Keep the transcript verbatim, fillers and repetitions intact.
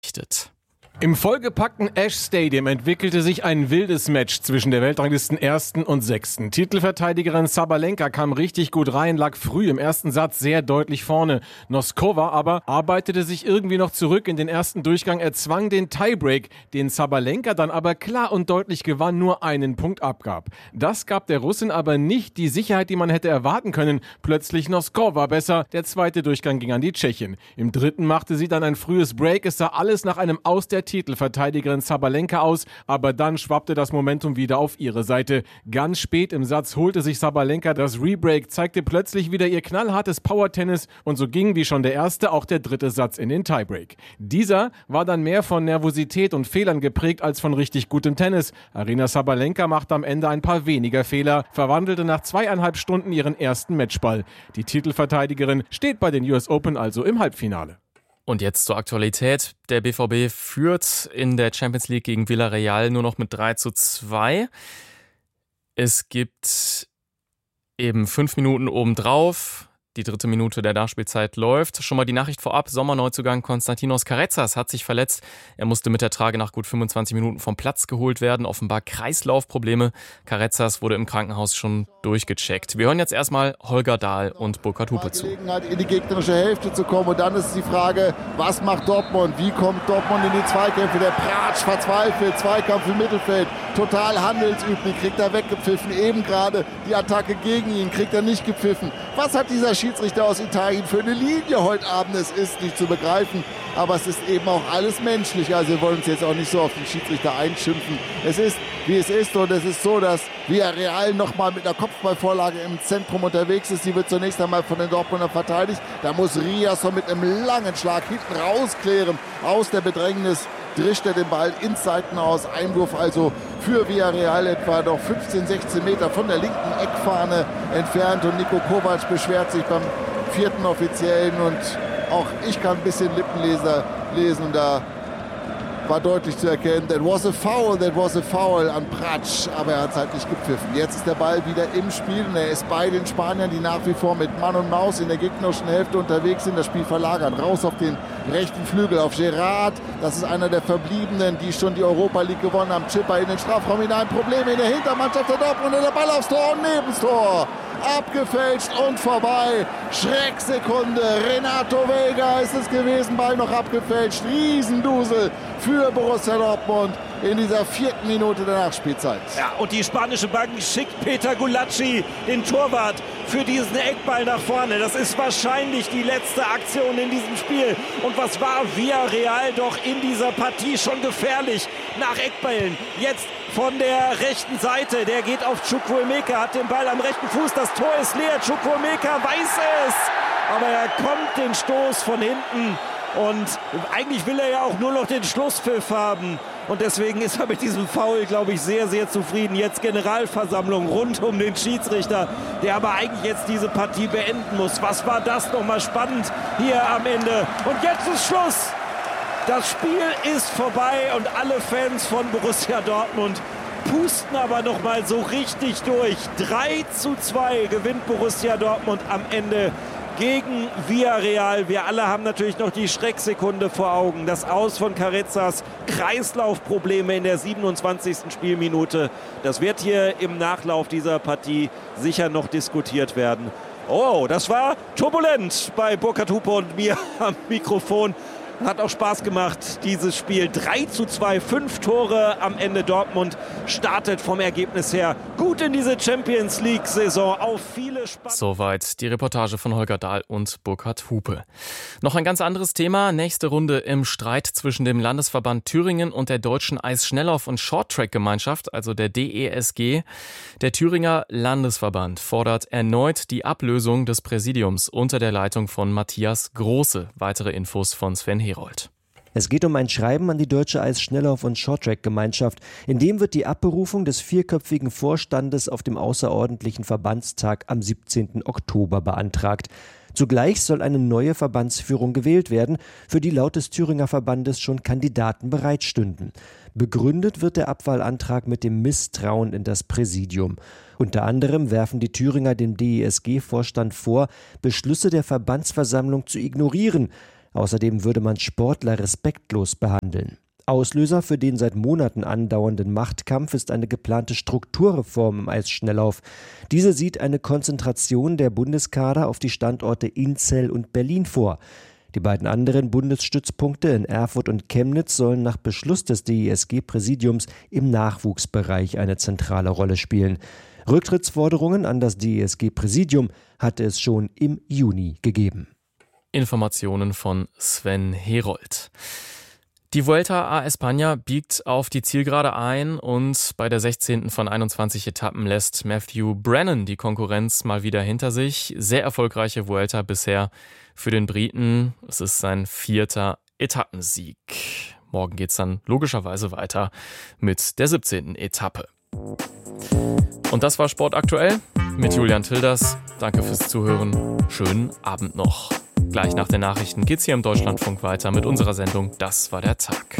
berichtet. Im vollgepackten Ash Stadium entwickelte sich ein wildes Match zwischen der Weltranglisten Ersten und Sechsten. Titelverteidigerin Sabalenka kam richtig gut rein, lag früh im ersten Satz sehr deutlich vorne. Noskova aber arbeitete sich irgendwie noch zurück in den ersten Durchgang, erzwang den Tiebreak, den Sabalenka dann aber klar und deutlich gewann, nur einen Punkt abgab. Das gab der Russin aber nicht die Sicherheit, die man hätte erwarten können. Plötzlich Noskova besser, der zweite Durchgang ging an die Tschechin. Im dritten machte sie dann ein frühes Break, es sah alles nach einem Aus der Titelverteidigerin Sabalenka aus, aber dann schwappte das Momentum wieder auf ihre Seite. Ganz spät im Satz holte sich Sabalenka das Rebreak, zeigte plötzlich wieder ihr knallhartes Power-Tennis und so ging wie schon der erste auch der dritte Satz in den Tiebreak. Dieser war dann mehr von Nervosität und Fehlern geprägt als von richtig gutem Tennis. Aryna Sabalenka machte am Ende ein paar weniger Fehler, verwandelte nach zweieinhalb Stunden ihren ersten Matchball. Die Titelverteidigerin steht bei den U S Open also im Halbfinale. Und jetzt zur Aktualität. Der B V B führt in der Champions League gegen Villarreal nur noch mit drei zu zwei. Es gibt eben fünf Minuten obendrauf. Die dritte Minute der Nachspielzeit läuft. Schon mal die Nachricht vorab. Sommerneuzugang Konstantinos Karezas hat sich verletzt. Er musste mit der Trage nach gut fünfundzwanzig Minuten vom Platz geholt werden. Offenbar Kreislaufprobleme. Karezas wurde im Krankenhaus schon durchgecheckt. Wir hören jetzt erstmal Holger Dahl und Burkhard Hupe zu. Gelegenheit, in die gegnerische Hälfte zu kommen. Und dann ist die Frage, was macht Dortmund? Wie kommt Dortmund in die Zweikämpfe? Der Pratsch verzweifelt. Zweikampf im Mittelfeld. Total handelsüblich. Kriegt er weggepfiffen. Eben gerade die Attacke gegen ihn. Kriegt er nicht gepfiffen. Was hat dieser Schiedsrichter aus Italien für eine Linie heute Abend? Es ist nicht zu begreifen, aber es ist eben auch alles menschlich. Also wir wollen uns jetzt auch nicht so auf den Schiedsrichter einschimpfen. Es ist, wie es ist, und es ist so, dass Villarreal nochmal mit einer Kopfballvorlage im Zentrum unterwegs ist. Die wird zunächst einmal von den Dortmunder verteidigt. Da muss Riasson mit einem langen Schlag hinten rausklären aus der Bedrängnis. Drischt er den Ball ins Seitenaus. Einwurf also für Villarreal etwa noch fünfzehn, sechzehn Meter von der linken Eckfahne entfernt. Und Niko Kovac beschwert sich beim vierten Offiziellen. Und auch ich kann ein bisschen Lippenleser lesen. Und da war deutlich zu erkennen, that was a foul, that was a foul an Pratsch. Aber er hat es halt nicht gepfiffen. Jetzt ist der Ball wieder im Spiel. Und er ist bei den Spaniern, die nach wie vor mit Mann und Maus in der gegnerischen Hälfte unterwegs sind. Das Spiel verlagern. Raus auf den rechten Flügel, auf Gerard. Das ist einer der Verbliebenen, die schon die Europa League gewonnen haben. Chipper in den Strafraum hinein. Probleme in der Hintermannschaft der Dortmunder. Der Ball aufs Tor und neben das Tor. Abgefälscht und vorbei. Schrecksekunde. Renato Vega ist es gewesen. Ball noch abgefälscht. Riesendusel für Borussia Dortmund in dieser vierten Minute der Nachspielzeit. Ja, und die spanische Bank schickt Peter Gulacsi, den Torwart, für diesen Eckball nach vorne. Das ist wahrscheinlich die letzte Aktion in diesem Spiel. Und was war Villarreal doch in dieser Partie schon gefährlich nach Eckballen. Jetzt von der rechten Seite, der geht auf Chukwuemeka, hat den Ball am rechten Fuß, das Tor ist leer, Chukwuemeka weiß es, aber er kommt den Stoß von hinten und eigentlich will er ja auch nur noch den Schlusspfiff haben und deswegen ist er mit diesem Foul, glaube ich, sehr, sehr zufrieden. Jetzt Generalversammlung rund um den Schiedsrichter, der aber eigentlich jetzt diese Partie beenden muss. Was war das nochmal spannend hier am Ende? Und jetzt ist Schluss! Das Spiel ist vorbei und alle Fans von Borussia Dortmund pusten aber noch mal so richtig durch. drei zu zwei gewinnt Borussia Dortmund am Ende gegen Villarreal. Wir alle haben natürlich noch die Schrecksekunde vor Augen. Das Aus von Karezas, Kreislaufprobleme in der siebenundzwanzigsten Spielminute. Das wird hier im Nachlauf dieser Partie sicher noch diskutiert werden. Oh, das war turbulent bei Burkhard Hupe und mir am Mikrofon. Hat auch Spaß gemacht, dieses Spiel. drei zu zwei, fünf Tore am Ende. Dortmund startet vom Ergebnis her gut in diese Champions-League-Saison. Auf viele Spaß. Soweit die Reportage von Holger Dahl und Burkhard Hupe. Noch ein ganz anderes Thema. Nächste Runde im Streit zwischen dem Landesverband Thüringen und der Deutschen Eisschnelllauf- und Shorttrack-Gemeinschaft, also der D E S G. Der Thüringer Landesverband fordert erneut die Ablösung des Präsidiums unter der Leitung von Matthias Große. Weitere Infos von Sven Herold. Es geht um ein Schreiben an die Deutsche Eisschnelllauf- und Shorttrack-Gemeinschaft. In dem wird die Abberufung des vierköpfigen Vorstandes auf dem außerordentlichen Verbandstag am siebzehnten Oktober beantragt. Zugleich soll eine neue Verbandsführung gewählt werden, für die laut des Thüringer Verbandes schon Kandidaten bereitstünden. Begründet wird der Abwahlantrag mit dem Misstrauen in das Präsidium. Unter anderem werfen die Thüringer dem D E S G-Vorstand vor, Beschlüsse der Verbandsversammlung zu ignorieren. Außerdem würde man Sportler respektlos behandeln. Auslöser für den seit Monaten andauernden Machtkampf ist eine geplante Strukturreform im Eisschnelllauf. Diese sieht eine Konzentration der Bundeskader auf die Standorte Inzell und Berlin vor. Die beiden anderen Bundesstützpunkte in Erfurt und Chemnitz sollen nach Beschluss des D E S G-Präsidiums im Nachwuchsbereich eine zentrale Rolle spielen. Rücktrittsforderungen an das D E S G-Präsidium hatte es schon im Juni gegeben. Informationen von Sven Herold. Die Vuelta a España biegt auf die Zielgerade ein und bei der sechzehnten von einundzwanzig Etappen lässt Matthew Brennan die Konkurrenz mal wieder hinter sich. Sehr erfolgreiche Vuelta bisher für den Briten. Es ist sein vierter Etappensieg. Morgen geht's dann logischerweise weiter mit der siebzehnten Etappe. Und das war Sport aktuell mit Julian Tilders. Danke fürs Zuhören. Schönen Abend noch. Gleich nach den Nachrichten geht's hier im Deutschlandfunk weiter mit unserer Sendung Das war der Tag.